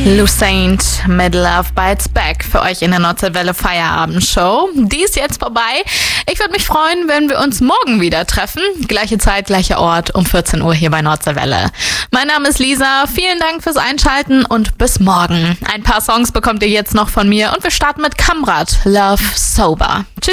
Lucent mit Love Bites Back für euch in der Nordseewelle Feierabendshow. Die ist jetzt vorbei. Ich würde mich freuen, wenn wir uns morgen wieder treffen. Gleiche Zeit, gleicher Ort um 14 Uhr hier bei Nordseewelle. Mein Name ist Lisa. Vielen Dank fürs Einschalten und bis morgen. Ein paar Songs bekommt ihr jetzt noch von mir und wir starten mit Kamrat, Love Sober. Tschüss.